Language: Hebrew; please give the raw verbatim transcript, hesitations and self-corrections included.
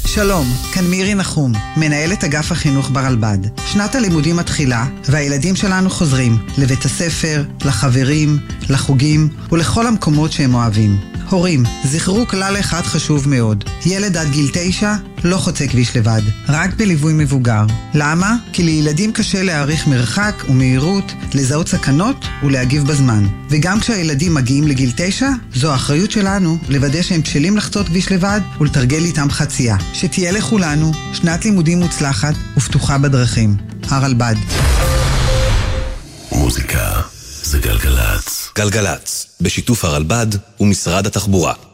שלום, כאן מירי נחום, מנהלת אגף החינוך ברלב"ד. שנת הלימודים מתחילה, והילדים שלנו חוזרים לבית הספר, לחברים, לחוגים ולכל המקומות שהם אוהבים. הורים, זכרו כלל אחד חשוב מאוד. ילד עד גיל תשע לא חוצה כביש לבד, רק בליווי מבוגר. למה? כי לילדים קשה להעריך מרחק ומהירות, לזהות סכנות ולהגיב בזמן. וגם כשהילדים מגיעים לגיל תשע, זו האחריות שלנו לוודא שהם בשלים לחצות כביש לבד ולתרגל איתם חצייה. שתהיה לכולנו שנת לימודים מוצלחת ופתוחה בדרכים. הרלב"ד. מוזיקה זה גלגלץ. גלגלץ, בשיתוף הרלב"ד ומשרד התחבורה.